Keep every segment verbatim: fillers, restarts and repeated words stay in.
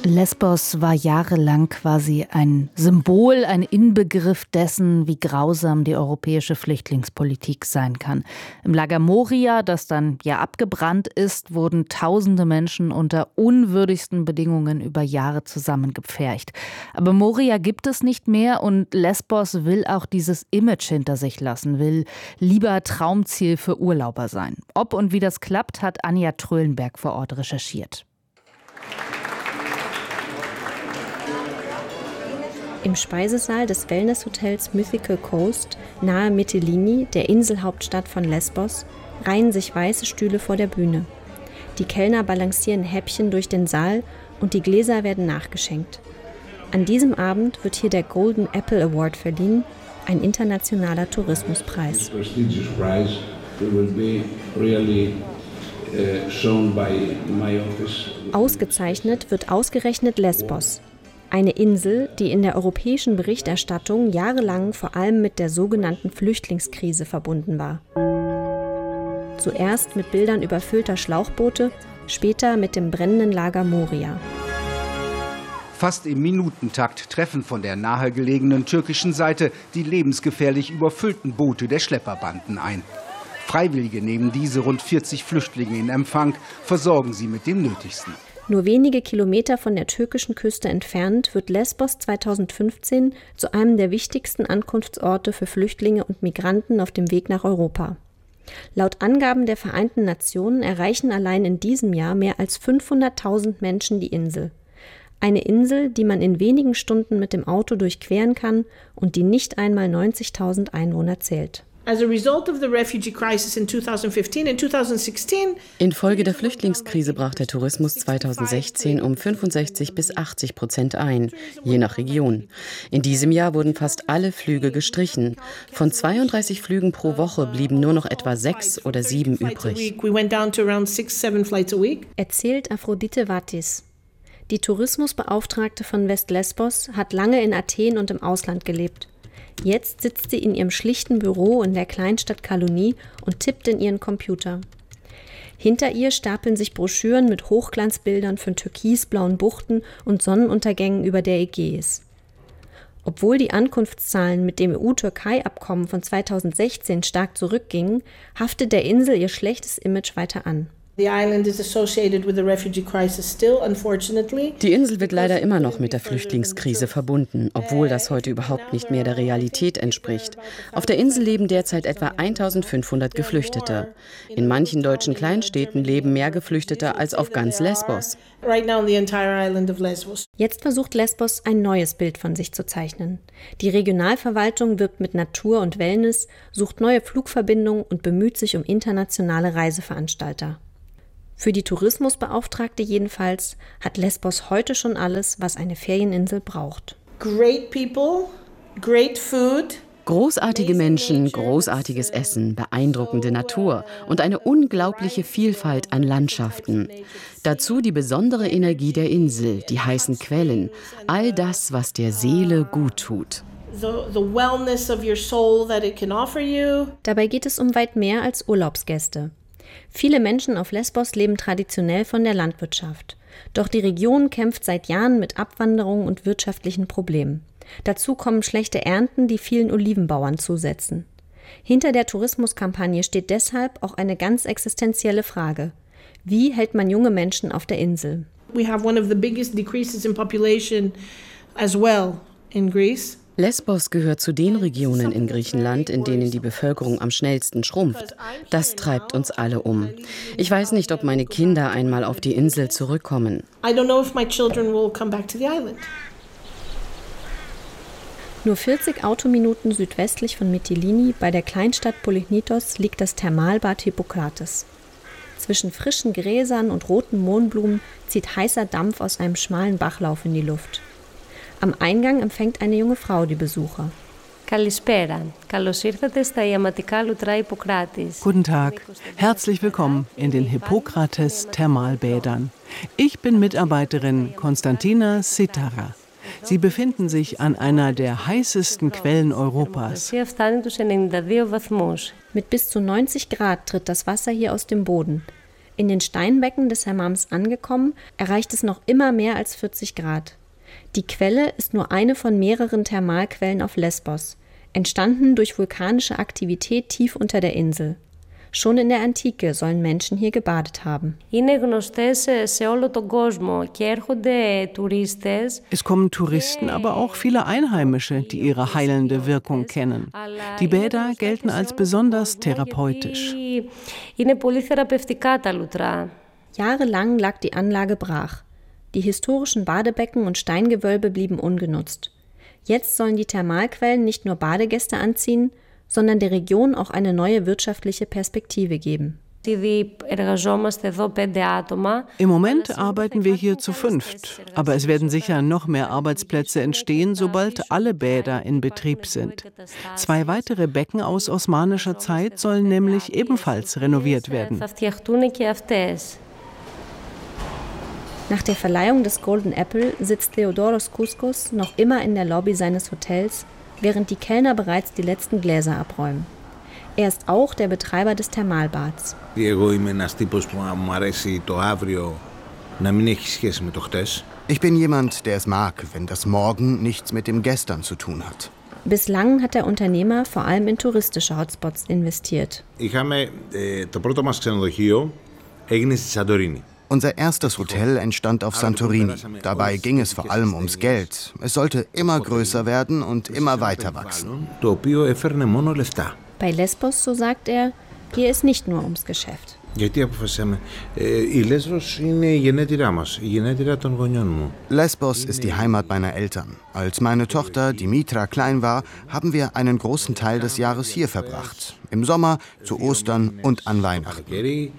Lesbos war jahrelang quasi ein Symbol, ein Inbegriff dessen, wie grausam die europäische Flüchtlingspolitik sein kann. Im Lager Moria, das dann ja abgebrannt ist, wurden tausende Menschen unter unwürdigsten Bedingungen über Jahre zusammengepfercht. Aber Moria gibt es nicht mehr und Lesbos will auch dieses Image hinter sich lassen, will lieber Traumziel für Urlauber sein. Ob und wie das klappt, hat Anja Trölenberg vor Ort recherchiert. Im Speisesaal des Wellnesshotels Mythical Coast nahe Mytilini, der Inselhauptstadt von Lesbos, reihen sich weiße Stühle vor der Bühne. Die Kellner balancieren Häppchen durch den Saal und die Gläser werden nachgeschenkt. An diesem Abend wird hier der Golden Apple Award verliehen, ein internationaler Tourismuspreis. Ausgezeichnet wird ausgerechnet Lesbos. Eine Insel, die in der europäischen Berichterstattung jahrelang vor allem mit der sogenannten Flüchtlingskrise verbunden war. Zuerst mit Bildern überfüllter Schlauchboote, später mit dem brennenden Lager Moria. Fast im Minutentakt treffen von der nahegelegenen türkischen Seite die lebensgefährlich überfüllten Boote der Schlepperbanden ein. Freiwillige nehmen diese rund vierzig Flüchtlinge in Empfang, versorgen sie mit dem Nötigsten. Nur wenige Kilometer von der türkischen Küste entfernt wird Lesbos zweitausendfünfzehn zu einem der wichtigsten Ankunftsorte für Flüchtlinge und Migranten auf dem Weg nach Europa. Laut Angaben der Vereinten Nationen erreichen allein in diesem Jahr mehr als fünfhunderttausend Menschen die Insel. Eine Insel, die man in wenigen Stunden mit dem Auto durchqueren kann und die nicht einmal neunzigtausend Einwohner zählt. Infolge der Flüchtlingskrise brach der Tourismus zweitausendsechzehn um fünfundsechzig bis achtzig Prozent ein, je nach Region. In diesem Jahr wurden fast alle Flüge gestrichen. Von zweiunddreißig Flügen pro Woche blieben nur noch etwa sechs oder sieben übrig. Erzählt Aphrodite Vattis. Die Tourismusbeauftragte von West-Lesbos hat lange in Athen und im Ausland gelebt. Jetzt sitzt sie in ihrem schlichten Büro in der Kleinstadt Kaloni und tippt in ihren Computer. Hinter ihr stapeln sich Broschüren mit Hochglanzbildern von türkisblauen Buchten und Sonnenuntergängen über der Ägäis. Obwohl die Ankunftszahlen mit dem E U-Türkei-Abkommen von zweitausendsechzehn stark zurückgingen, haftet der Insel ihr schlechtes Image weiter an. Die Insel wird leider immer noch mit der Flüchtlingskrise verbunden, obwohl das heute überhaupt nicht mehr der Realität entspricht. Auf der Insel leben derzeit etwa eintausendfünfhundert Geflüchtete. In manchen deutschen Kleinstädten leben mehr Geflüchtete als auf ganz Lesbos. Jetzt versucht Lesbos ein neues Bild von sich zu zeichnen. Die Regionalverwaltung wirbt mit Natur und Wellness, sucht neue Flugverbindungen und bemüht sich um internationale Reiseveranstalter. Für die Tourismusbeauftragte jedenfalls hat Lesbos heute schon alles, was eine Ferieninsel braucht. Great people, great food. Großartige Menschen, großartiges Essen, beeindruckende Natur und eine unglaubliche Vielfalt an Landschaften. Dazu die besondere Energie der Insel, die heißen Quellen, all das, was der Seele gut tut. Dabei geht es um weit mehr als Urlaubsgäste. Viele Menschen auf Lesbos leben traditionell von der Landwirtschaft. Doch die Region kämpft seit Jahren mit Abwanderung und wirtschaftlichen Problemen. Dazu kommen schlechte Ernten, die vielen Olivenbauern zusetzen. Hinter der Tourismuskampagne steht deshalb auch eine ganz existenzielle Frage. Wie hält man junge Menschen auf der Insel? We have one of the biggest decreases in population as well in Greece. Lesbos gehört zu den Regionen in Griechenland, in denen die Bevölkerung am schnellsten schrumpft. Das treibt uns alle um. Ich weiß nicht, ob meine Kinder einmal auf die Insel zurückkommen. I don't know if my children will come back to the island. Nur vierzig Autominuten südwestlich von Mytilini bei der Kleinstadt Polyknitos liegt das Thermalbad Hippokrates. Zwischen frischen Gräsern und roten Mohnblumen zieht heißer Dampf aus einem schmalen Bachlauf in die Luft. Am Eingang empfängt eine junge Frau die Besucher. Guten Tag, herzlich willkommen in den Hippokrates Thermalbädern. Ich bin Mitarbeiterin Konstantina Sitara. Sie befinden sich an einer der heißesten Quellen Europas. Mit bis zu neunzig Grad tritt das Wasser hier aus dem Boden. In den Steinbecken des Hammams angekommen, erreicht es noch immer mehr als vierzig Grad. Die Quelle ist nur eine von mehreren Thermalquellen auf Lesbos, entstanden durch vulkanische Aktivität tief unter der Insel. Schon in der Antike sollen Menschen hier gebadet haben. Es kommen Touristen, aber auch viele Einheimische, die ihre heilende Wirkung kennen. Die Bäder gelten als besonders therapeutisch. Jahrelang lag die Anlage brach. Die historischen Badebecken und Steingewölbe blieben ungenutzt. Jetzt sollen die Thermalquellen nicht nur Badegäste anziehen, sondern der Region auch eine neue wirtschaftliche Perspektive geben. Im Moment arbeiten wir hier zu fünft, aber es werden sicher noch mehr Arbeitsplätze entstehen, sobald alle Bäder in Betrieb sind. Zwei weitere Becken aus osmanischer Zeit sollen nämlich ebenfalls renoviert werden. Nach der Verleihung des Golden Apple sitzt Theodoros Kouskos noch immer in der Lobby seines Hotels, während die Kellner bereits die letzten Gläser abräumen. Er ist auch der Betreiber des Thermalbads. Ich bin jemand, der es mag, wenn das Morgen nichts mit dem Gestern zu tun hat. Bislang hat der Unternehmer vor allem in touristische Hotspots investiert. Unser erstes Hotel entstand auf Santorini. Dabei ging es vor allem ums Geld. Es sollte immer größer werden und immer weiter wachsen. Bei Lesbos, so sagt er, gehe es nicht nur ums Geschäft. Lesbos ist die Heimat meiner Eltern. Als meine Tochter Dimitra klein war, haben wir einen großen Teil des Jahres hier verbracht. Im Sommer, zu Ostern und an Weihnachten.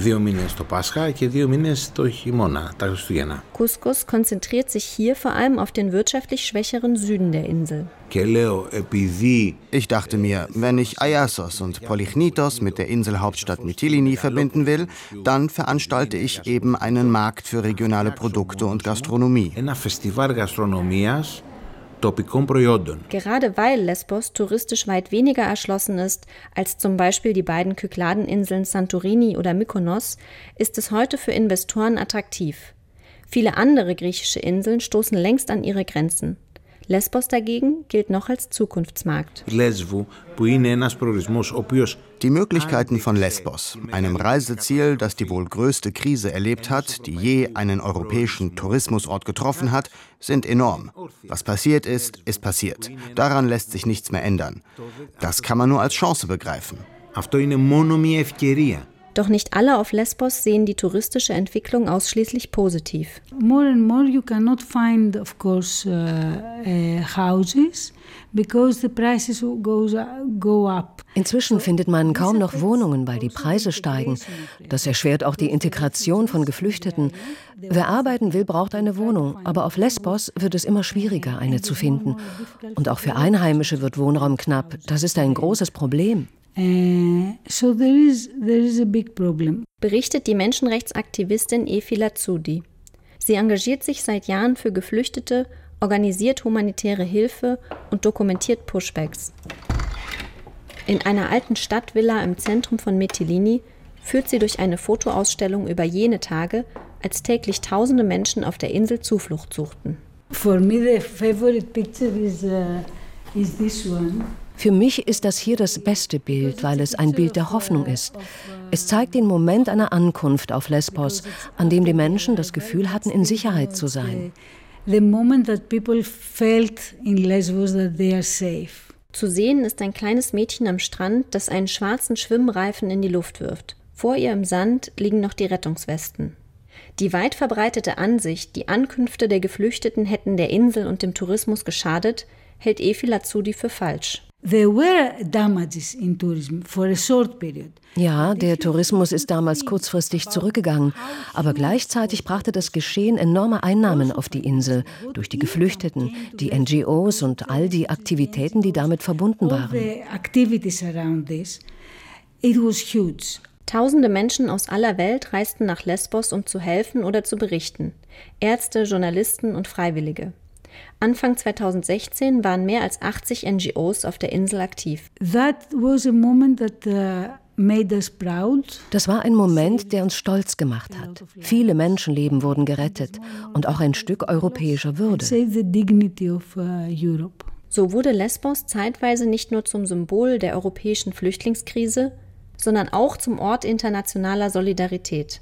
Kouskos konzentriert sich hier vor allem auf den wirtschaftlich schwächeren Süden der Insel. Ich dachte mir, wenn ich Aiassos und Polychnitos mit der Inselhauptstadt Mytilini verbinden will, dann veranstalte ich eben einen Markt für regionale Produkte und Gastronomie. Gerade weil Lesbos touristisch weit weniger erschlossen ist als zum Beispiel die beiden Kykladeninseln Santorini oder Mykonos, ist es heute für Investoren attraktiv. Viele andere griechische Inseln stoßen längst an ihre Grenzen. Lesbos dagegen gilt noch als Zukunftsmarkt. Die Möglichkeiten von Lesbos, einem Reiseziel, das die wohl größte Krise erlebt hat, die je einen europäischen Tourismusort getroffen hat, sind enorm. Was passiert ist, ist passiert. Daran lässt sich nichts mehr ändern. Das kann man nur als Chance begreifen. Doch nicht alle auf Lesbos sehen die touristische Entwicklung ausschließlich positiv. More and more you cannot find, of course, uh, uh, houses because the prices goes, go up. Inzwischen findet man kaum noch Wohnungen, weil die Preise steigen. Das erschwert auch die Integration von Geflüchteten. Wer arbeiten will, braucht eine Wohnung. Aber auf Lesbos wird es immer schwieriger, eine zu finden. Und auch für Einheimische wird Wohnraum knapp. Das ist ein großes Problem. Uh, so there is, there is a big problem. Berichtet die Menschenrechtsaktivistin Efi Lazzoudi. Sie engagiert sich seit Jahren für Geflüchtete, organisiert humanitäre Hilfe und dokumentiert Pushbacks. In einer alten Stadtvilla im Zentrum von Mytilini führt sie durch eine Fotoausstellung über jene Tage, als täglich tausende Menschen auf der Insel Zuflucht suchten. For me the favorite picture is, uh, is this one. Für mich ist das hier das beste Bild, weil es ein Bild der Hoffnung ist. Es zeigt den Moment einer Ankunft auf Lesbos, an dem die Menschen das Gefühl hatten, in Sicherheit zu sein. The moment that people felt in Lesbos that they are safe. Zu sehen ist ein kleines Mädchen am Strand, das einen schwarzen Schwimmreifen in die Luft wirft. Vor ihr im Sand liegen noch die Rettungswesten. Die weit verbreitete Ansicht, die Ankünfte der Geflüchteten hätten der Insel und dem Tourismus geschadet, hält Efi Lazzoudi für falsch. Ja, der Tourismus ist damals kurzfristig zurückgegangen, aber gleichzeitig brachte das Geschehen enorme Einnahmen auf die Insel durch die Geflüchteten, die N G Os und all die Aktivitäten, die damit verbunden waren. Tausende Menschen aus aller Welt reisten nach Lesbos, um zu helfen oder zu berichten. Ärzte, Journalisten und Freiwillige. Anfang zweitausendsechzehn waren mehr als achtzig N G Os auf der Insel aktiv. That was a moment that uh, Das war ein Moment, der uns stolz gemacht hat. Viele Menschenleben wurden gerettet und auch ein Stück europäischer Würde. So wurde Lesbos zeitweise nicht nur zum Symbol der europäischen Flüchtlingskrise, sondern auch zum Ort internationaler Solidarität.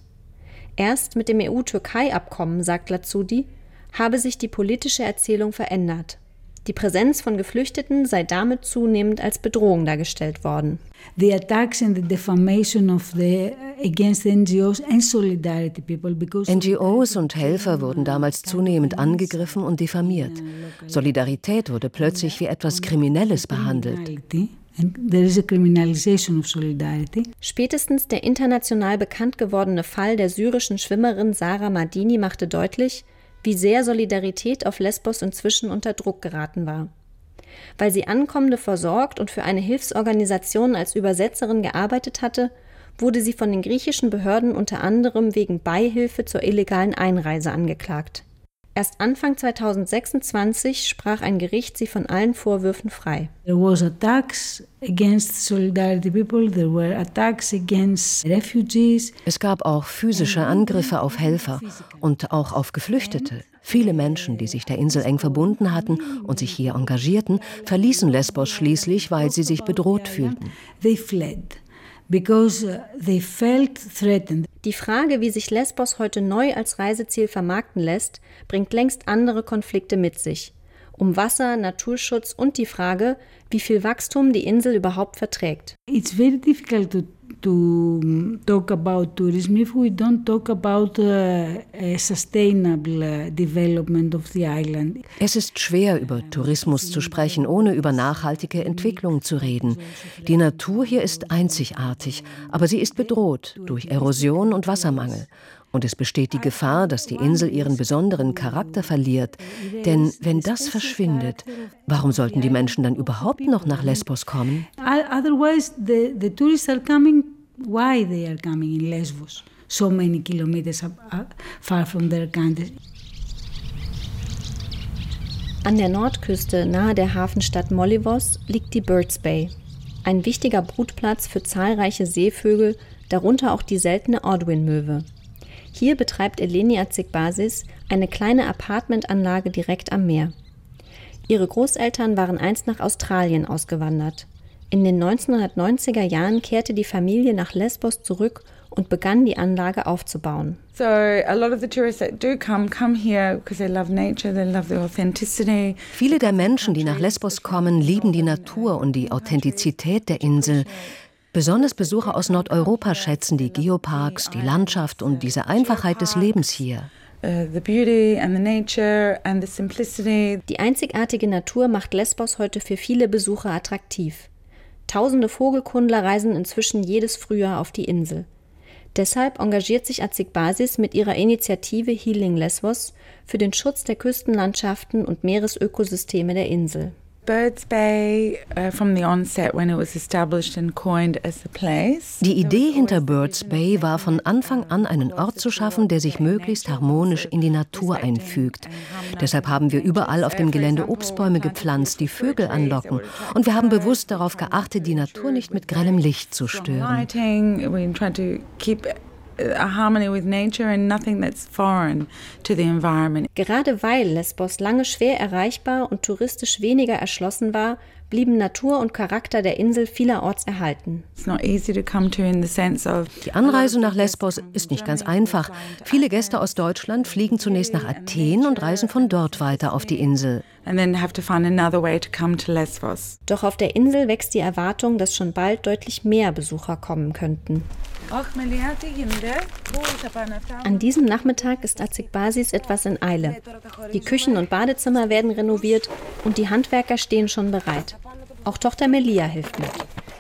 Erst mit dem E U-Türkei-Abkommen, sagt Lazzoudi, habe sich die politische Erzählung verändert. Die Präsenz von Geflüchteten sei damit zunehmend als Bedrohung dargestellt worden. The attacks and the defamation of the against N G Os and solidarity people because N G Os und Helfer wurden damals zunehmend angegriffen und diffamiert. Solidarität wurde plötzlich wie etwas Kriminelles behandelt. There is a criminalization of solidarity. Spätestens der international bekannt gewordene Fall der syrischen Schwimmerin Sarah Mardini machte deutlich, wie sehr Solidarität auf Lesbos inzwischen unter Druck geraten war. Weil sie Ankommende versorgt und für eine Hilfsorganisation als Übersetzerin gearbeitet hatte, wurde sie von den griechischen Behörden unter anderem wegen Beihilfe zur illegalen Einreise angeklagt. Erst Anfang zweitausendsechsundzwanzig sprach ein Gericht sie von allen Vorwürfen frei. There was attacks against solidarity people, there were attacks against refugees. Es gab auch physische Angriffe auf Helfer und auch auf Geflüchtete. Viele Menschen, die sich der Insel eng verbunden hatten und sich hier engagierten, verließen Lesbos schließlich, weil sie sich bedroht fühlten. They fled. Because they felt threatened. Die Frage, wie sich Lesbos heute neu als Reiseziel vermarkten lässt, bringt längst andere Konflikte mit sich. Um Wasser, Naturschutz und die Frage, wie viel Wachstum die Insel überhaupt verträgt. It's very difficult to, to talk about tourism if we don't talk about uh, a sustainable uh, development of the island. Es ist schwer, über Tourismus zu sprechen, ohne über nachhaltige Entwicklung zu reden. Die Natur hier ist einzigartig, aber sie ist bedroht durch Erosion und Wassermangel. Und es besteht die Gefahr, dass die Insel ihren besonderen Charakter verliert. Denn wenn das verschwindet, warum sollten die Menschen dann überhaupt noch nach Lesbos kommen? Otherwise, the, the tourists are coming. Why they are coming in Lesbos? So many kilometers far from their country. An der Nordküste nahe der Hafenstadt Molyvos liegt die Birds Bay. Ein wichtiger Brutplatz für zahlreiche Seevögel, darunter auch die seltene Ordwin-Möwe. Hier betreibt Eleni Atsik-Basis eine kleine Apartmentanlage direkt am Meer. Ihre Großeltern waren einst nach Australien ausgewandert. In den neunzehnhundertneunziger Jahren kehrte die Familie nach Lesbos zurück und begann, die Anlage aufzubauen. So a lot of the tourists that do come come here because they love nature, they love the authenticity. Viele der Menschen, die nach Lesbos kommen, lieben die Natur und die Authentizität der Insel. Besonders Besucher aus Nordeuropa schätzen die Geoparks, die Landschaft und diese Einfachheit des Lebens hier. Die einzigartige Natur macht Lesbos heute für viele Besucher attraktiv. Tausende Vogelkundler reisen inzwischen jedes Frühjahr auf die Insel. Deshalb engagiert sich Atsik-Basis mit ihrer Initiative Healing Lesbos für den Schutz der Küstenlandschaften und Meeresökosysteme der Insel. Birds Bay, uh, from the onset when it was established and coined as a place. Die Idee hinter Birds Bay war von Anfang an, einen Ort zu schaffen, der sich möglichst harmonisch in die Natur einfügt. Deshalb haben wir überall auf dem Gelände Obstbäume gepflanzt, die Vögel anlocken. Und wir haben bewusst darauf geachtet, die Natur nicht mit grellem Licht zu stören. A harmony with nature and nothing that's foreign to the environment. Gerade weil Lesbos lange schwer erreichbar und touristisch weniger erschlossen war, blieben Natur und Charakter der Insel vielerorts erhalten. It's not easy to come to in the sense of Die Anreise nach Lesbos ist nicht ganz einfach. Viele Gäste aus Deutschland fliegen zunächst nach Athen und reisen von dort weiter auf die Insel. And then have to find another way to come to Lesbos. Doch auf der Insel wächst die Erwartung, dass schon bald deutlich mehr Besucher kommen könnten. An diesem Nachmittag ist Atsik-Basis etwas in Eile. Die Küchen und Badezimmer werden renoviert und die Handwerker stehen schon bereit. Auch Tochter Melia hilft mit.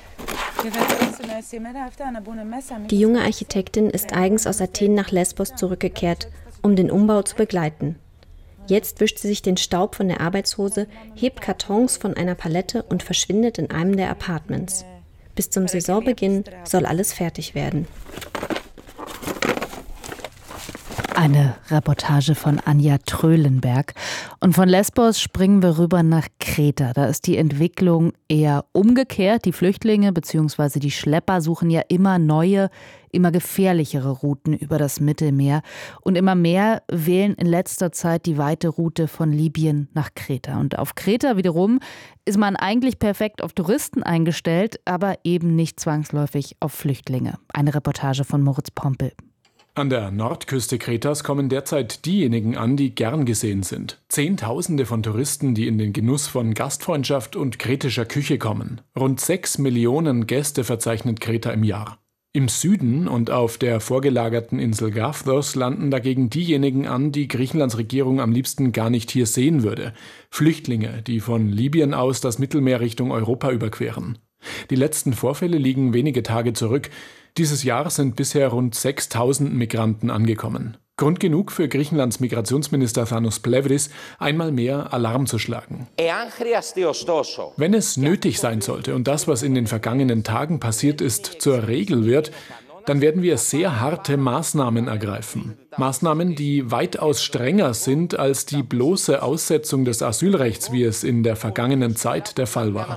Die junge Architektin ist eigens aus Athen nach Lesbos zurückgekehrt, um den Umbau zu begleiten. Jetzt wischt sie sich den Staub von der Arbeitshose, hebt Kartons von einer Palette und verschwindet in einem der Apartments. Bis zum Saisonbeginn soll alles fertig werden. Eine Reportage von Anja Trölenberg. Und von Lesbos springen wir rüber nach Kreta. Da ist die Entwicklung eher umgekehrt. Die Flüchtlinge bzw. die Schlepper suchen ja immer neue, immer gefährlichere Routen über das Mittelmeer. Und immer mehr wählen in letzter Zeit die weite Route von Libyen nach Kreta. Und auf Kreta wiederum ist man eigentlich perfekt auf Touristen eingestellt, aber eben nicht zwangsläufig auf Flüchtlinge. Eine Reportage von Moritz Pompel. An der Nordküste Kretas kommen derzeit diejenigen an, die gern gesehen sind. Zehntausende von Touristen, die in den Genuss von Gastfreundschaft und kretischer Küche kommen. Rund sechs Millionen Gäste verzeichnet Kreta im Jahr. Im Süden und auf der vorgelagerten Insel Gavdos landen dagegen diejenigen an, die Griechenlands Regierung am liebsten gar nicht hier sehen würde. Flüchtlinge, die von Libyen aus das Mittelmeer Richtung Europa überqueren. Die letzten Vorfälle liegen wenige Tage zurück. Dieses Jahr sind bisher rund sechstausend Migranten angekommen. Grund genug für Griechenlands Migrationsminister Thanos Plevris, einmal mehr Alarm zu schlagen. Wenn es nötig sein sollte und das, was in den vergangenen Tagen passiert ist, zur Regel wird, dann werden wir sehr harte Maßnahmen ergreifen. Maßnahmen, die weitaus strenger sind als die bloße Aussetzung des Asylrechts, wie es in der vergangenen Zeit der Fall war.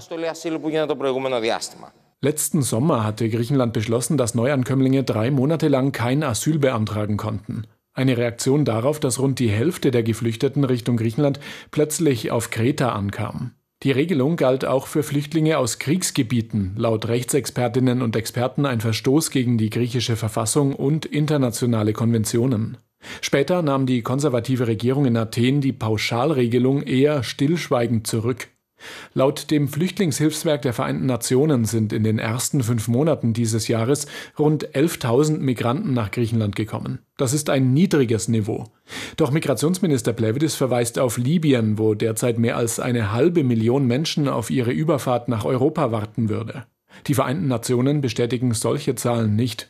Letzten Sommer hatte Griechenland beschlossen, dass Neuankömmlinge drei Monate lang kein Asyl beantragen konnten. Eine Reaktion darauf, dass rund die Hälfte der Geflüchteten Richtung Griechenland plötzlich auf Kreta ankam. Die Regelung galt auch für Flüchtlinge aus Kriegsgebieten, laut Rechtsexpertinnen und Experten ein Verstoß gegen die griechische Verfassung und internationale Konventionen. Später nahm die konservative Regierung in Athen die Pauschalregelung eher stillschweigend zurück. Laut dem Flüchtlingshilfswerk der Vereinten Nationen sind in den ersten fünf Monaten dieses Jahres rund elftausend Migranten nach Griechenland gekommen. Das ist ein niedriges Niveau. Doch Migrationsminister Plevris verweist auf Libyen, wo derzeit mehr als eine halbe Million Menschen auf ihre Überfahrt nach Europa warten würde. Die Vereinten Nationen bestätigen solche Zahlen nicht.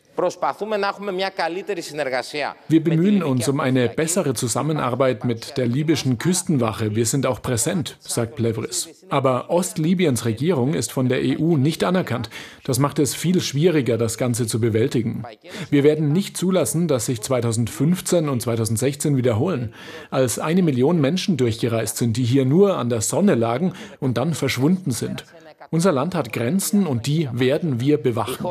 Wir bemühen uns um eine bessere Zusammenarbeit mit der libyschen Küstenwache. Wir sind auch präsent, sagt Plevris. Aber Ostlibyens Regierung ist von der E U nicht anerkannt. Das macht es viel schwieriger, das Ganze zu bewältigen. Wir werden nicht zulassen, dass sich zweitausendfünfzehn und zweitausendsechzehn wiederholen, als eine Million Menschen durchgereist sind, die hier nur an der Sonne lagen und dann verschwunden sind. Unser Land hat Grenzen und die werden wir bewachen.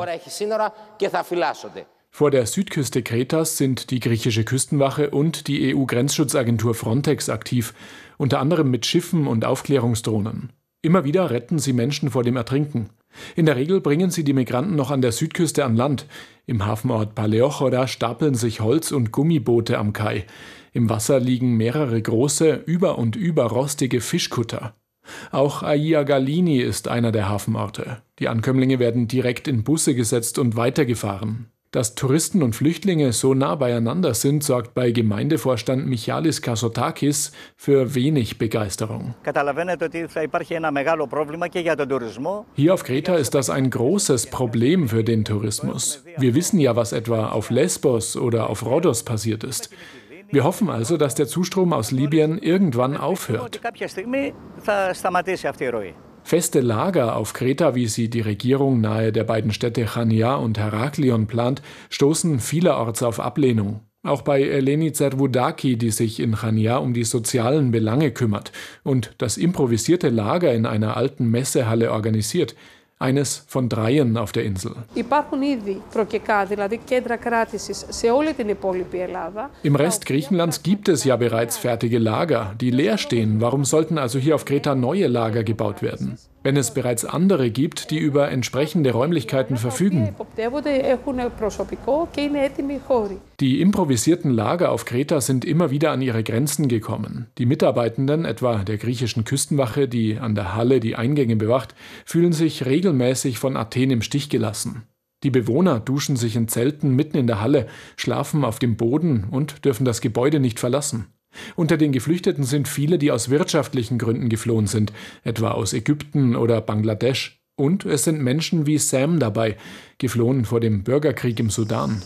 Vor der Südküste Kretas sind die griechische Küstenwache und die E U-Grenzschutzagentur Frontex aktiv, unter anderem mit Schiffen und Aufklärungsdrohnen. Immer wieder retten sie Menschen vor dem Ertrinken. In der Regel bringen sie die Migranten noch an der Südküste an Land. Im Hafenort Paleochora stapeln sich Holz- und Gummiboote am Kai. Im Wasser liegen mehrere große, über und über rostige Fischkutter. Auch Aia Galini ist einer der Hafenorte. Die Ankömmlinge werden direkt in Busse gesetzt und weitergefahren. Dass Touristen und Flüchtlinge so nah beieinander sind, sorgt bei Gemeindevorstand Michalis Kassotakis für wenig Begeisterung. Hier auf Kreta ist das ein großes Problem für den Tourismus. Wir wissen ja, was etwa auf Lesbos oder auf Rhodos passiert ist. Wir hoffen also, dass der Zustrom aus Libyen irgendwann aufhört. Feste Lager auf Kreta, wie sie die Regierung nahe der beiden Städte Chania und Heraklion plant, stoßen vielerorts auf Ablehnung. Auch bei Eleni Zervoudaki, die sich in Chania um die sozialen Belange kümmert und das improvisierte Lager in einer alten Messehalle organisiert. Eines von dreien auf der Insel. Im Rest Griechenlands gibt es ja bereits fertige Lager, die leer stehen. Warum sollten also hier auf Kreta neue Lager gebaut werden? Wenn es bereits andere gibt, die über entsprechende Räumlichkeiten verfügen. Die improvisierten Lager auf Kreta sind immer wieder an ihre Grenzen gekommen. Die Mitarbeitenden, etwa der griechischen Küstenwache, die an der Halle die Eingänge bewacht, fühlen sich regelmäßig von Athen im Stich gelassen. Die Bewohner duschen sich in Zelten mitten in der Halle, schlafen auf dem Boden und dürfen das Gebäude nicht verlassen. Unter den Geflüchteten sind viele, die aus wirtschaftlichen Gründen geflohen sind, etwa aus Ägypten oder Bangladesch. Und es sind Menschen wie Sam dabei, geflohen vor dem Bürgerkrieg im Sudan.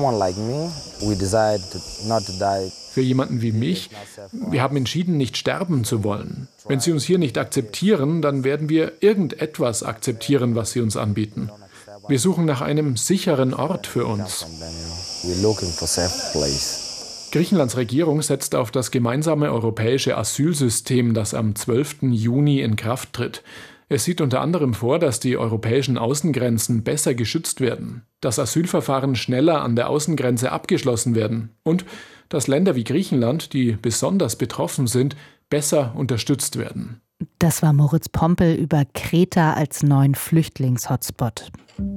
Für jemanden wie mich, wir haben entschieden, nicht sterben zu wollen. Wenn sie uns hier nicht akzeptieren, dann werden wir irgendetwas akzeptieren, was sie uns anbieten. Wir suchen nach einem sicheren Ort für uns. Griechenlands Regierung setzt auf das gemeinsame europäische Asylsystem, das am zwölften Juni in Kraft tritt. Es sieht unter anderem vor, dass die europäischen Außengrenzen besser geschützt werden, dass Asylverfahren schneller an der Außengrenze abgeschlossen werden und dass Länder wie Griechenland, die besonders betroffen sind, besser unterstützt werden. Das war Moritz Pompel über Kreta als neuen Flüchtlingshotspot.